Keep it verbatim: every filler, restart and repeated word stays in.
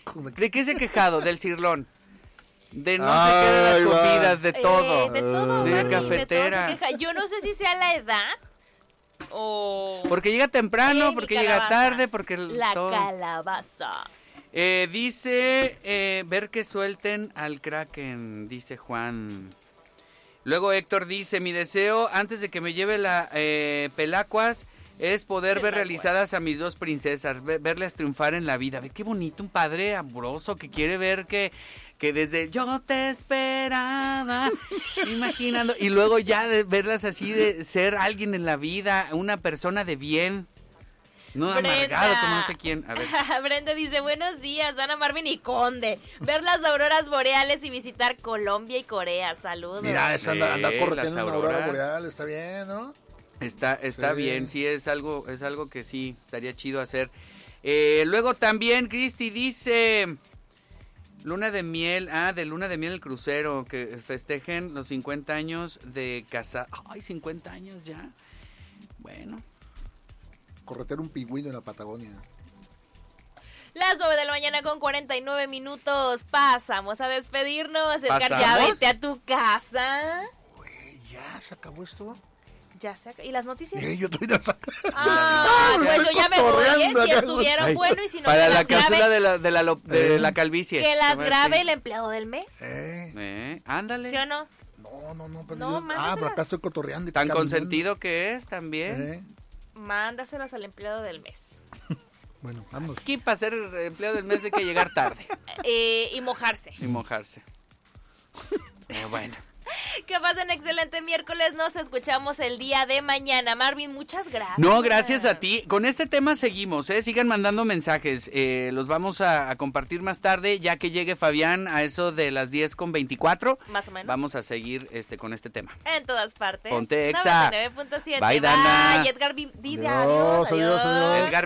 ¿De qué se ha quejado? Del cirlón. De no sé qué, de las comidas, de todo. Eh, de todo, de Martín, cafetera. de todo se queja. Yo no sé si sea la edad o... Porque llega temprano, Eh, porque mi llega calabaza. tarde, porque... el- La todo. calabaza. Eh, dice, eh, ver que suelten al Kraken, dice Juan. Luego Héctor dice, mi deseo antes de que me lleve la eh, Pelacuas es poder ver Pelacuas. realizadas a mis dos princesas, ve- verles triunfar en la vida. Ve qué bonito, un padre amoroso que quiere ver que... que desde yo te esperaba, imaginando, y luego ya de verlas así, de ser alguien en la vida, una persona de bien, no Brenda. amargado como no sé quién. A ver. Brenda dice, buenos días, Ana, Marvin y Conde. Ver las auroras boreales y visitar Colombia y Corea. Saludos. Mira, esa anda, anda Sí, correteando las una aurora auroras. boreal, está bien, ¿no? Está, está Sí. bien, sí, es algo, es algo que sí, estaría chido hacer. Eh, luego también Cristi dice, luna de miel, ah, de luna de miel el crucero, que festejen los cincuenta años de casa. Ay, cincuenta años ya. Bueno. Corretear un pingüino en la Patagonia. Las nueve de la mañana con cuarenta y nueve minutos. Pasamos a despedirnos. Edgar, ya ¿Pasamos? vete a tu casa. Güey, ¿ya se acabó esto? Ya se ac- ¿Y las noticias? Eh, yo estoy de sacar. Ah, Ya pues estoy yo ya me voy, ¿eh? cotorreando Si acá. estuvieron Ay, bueno y si no, para que la las cápsula grabe, de la, de la, lo- de Eh. la calvicie. que las A ver, grabe sí. el empleado del mes. Eh, Eh, ándale. ¿Sí o no? no, no, no, pero No, yo- ah, mándaselas. pero acá estoy cotorreando. y Tan caminando. consentido que es también. Eh, Mándaselas al empleado del mes. bueno, vamos. Aquí para ser empleado del mes hay que llegar tarde Eh, y mojarse. y mojarse. Eh, bueno. Que pasen excelente miércoles. Nos escuchamos el día de mañana. Marvin, muchas gracias. No, gracias a ti. Con este tema seguimos, ¿eh? Sigan mandando mensajes. Eh, los vamos a, a compartir más tarde, ya que llegue Fabián a eso de las diez con veinticuatro. Más o menos. Vamos a seguir este con este tema. En todas partes. Ponte exa. noventa y nueve punto siete. Bye, Dana. Bye, Edgar. Di, di Adiós, adiós, adiós, adiós. Edgar